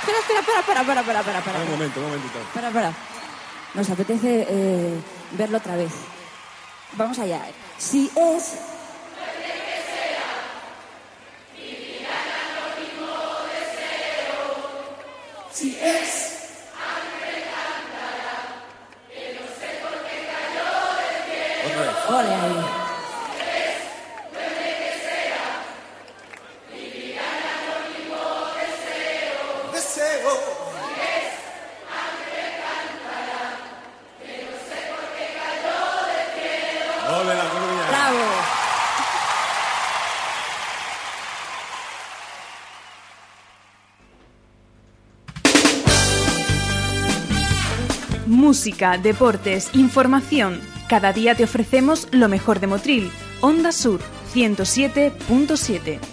Espera. Un momentito. Espera. Nos apetece verlo otra vez. Vamos allá. Si es... Si es... Otra vez. Ole ahí. Ole, La Coruña. ¡Bravo! Música, deportes, información. Cada día te ofrecemos lo mejor de Motril. Onda Sur 107.7.